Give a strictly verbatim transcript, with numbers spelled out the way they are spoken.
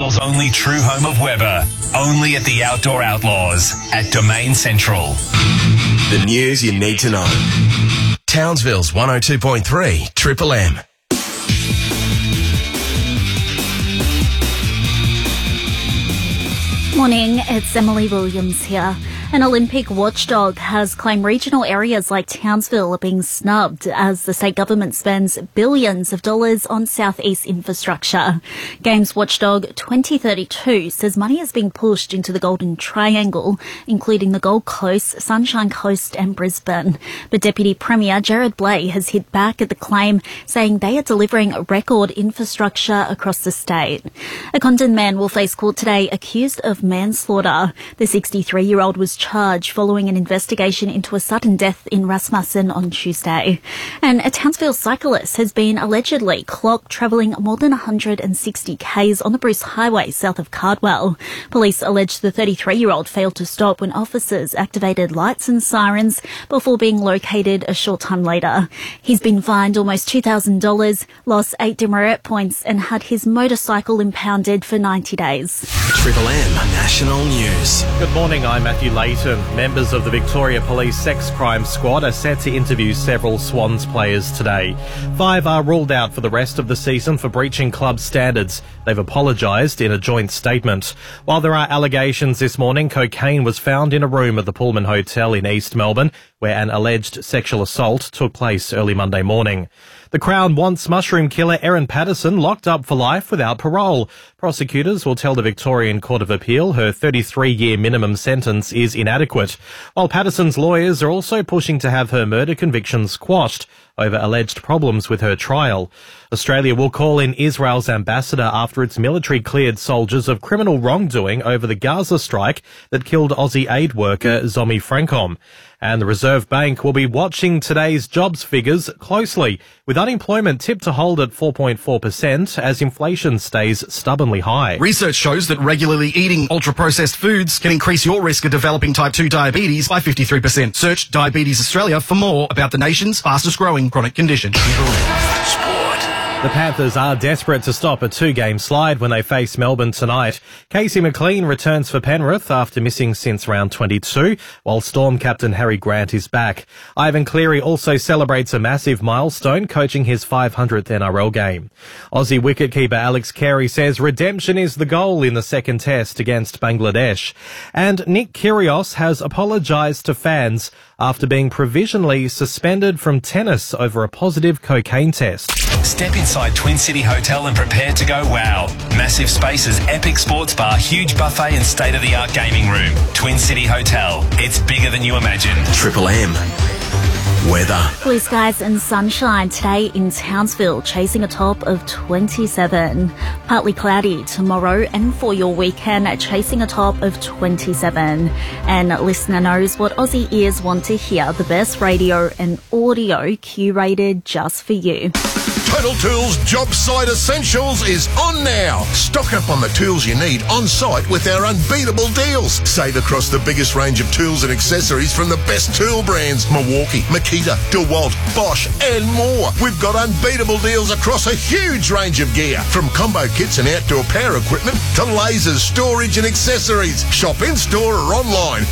Fremantle's only true home of Weber. Only at the Outdoor Outlaws at Domain Central. The news you need to know. Townsville's one oh two point three Triple M. Morning, it's Emily Williams here. An Olympic watchdog has claimed regional areas like Townsville are being snubbed as the state government spends billions of dollars on southeast infrastructure. Games watchdog twenty thirty-two says money is being pushed into the Golden Triangle, including the Gold Coast, Sunshine Coast and Brisbane. But Deputy Premier Gerard Blay has hit back at the claim, saying they are delivering record infrastructure across the state. A Condon man will face court today accused of manslaughter. The sixty-three-year-old was charged following an investigation into a sudden death in Rasmussen on Tuesday. And a Townsville cyclist has been allegedly clocked travelling more than one hundred sixty kays on the Bruce Highway south of Cardwell. Police allege the thirty-three-year-old failed to stop when officers activated lights and sirens before being located a short time later. He's been fined almost two thousand dollars, lost eight demerit points and had his motorcycle impounded for ninety days. Triple M National News. Good morning, I'm Matthew Layton. Members of the Victoria Police Sex Crime Squad are set to interview several Swans players today. Five are ruled out for the rest of the season for breaching club standards. They've apologised in a joint statement. While there are allegations this morning, cocaine was found in a room at the Pullman Hotel in East Melbourne, where an alleged sexual assault took place early Monday morning. The Crown wants mushroom killer Erin Patterson locked up for life without parole. Prosecutors will tell the Victorian Court of Appeal her thirty-three-year minimum sentence is inadequate, while Patterson's lawyers are also pushing to have her murder convictions quashed over alleged problems with her trial. Australia will call in Israel's ambassador after its military cleared soldiers of criminal wrongdoing over the Gaza strike that killed Aussie aid worker Zomi Francom. And the Reserve Bank will be watching today's jobs figures closely, with unemployment tipped to hold at four point four percent as inflation stays stubbornly high. Research shows that regularly eating ultra-processed foods can increase your risk of developing type two diabetes by fifty-three percent. Search Diabetes Australia for more about the nation's fastest-growing chronic condition. Sport. The Panthers are desperate to stop a two-game slide when they face Melbourne tonight. Casey McLean returns for Penrith after missing since round twenty-two, while Storm captain Harry Grant is back. Ivan Cleary also celebrates a massive milestone, coaching his five hundredth N R L game. Aussie wicketkeeper Alex Carey says redemption is the goal in the second test against Bangladesh. And Nick Kyrgios has apologised to fans after being provisionally suspended from tennis over a positive cocaine test. Step inside Twin City Hotel and prepare to go wow. Massive spaces, epic sports bar, huge buffet and state-of-the-art gaming room. Twin City Hotel. It's bigger than you imagine. Triple M. Weather. Blue skies and sunshine today in Townsville, chasing a top of twenty-seven. Partly cloudy tomorrow and for your weekend, chasing a top of twenty-seven. And listener knows what Aussie ears want to hear, the best radio and audio curated just for you. Total Tools Job Site Essentials is on now. Stock up on the tools you need on site with our unbeatable deals. Save across the biggest range of tools and accessories from the best tool brands, Milwaukee, Makita, DeWalt, Bosch and more. We've got unbeatable deals across a huge range of gear, from combo kits and outdoor power equipment to lasers, storage and accessories. Shop in store or online